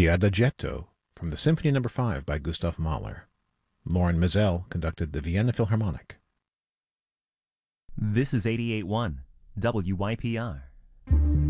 The Adagietto from the Symphony No. 5 by Gustav Mahler. Lauren Mizell conducted the Vienna Philharmonic. This is 88.1 WYPR.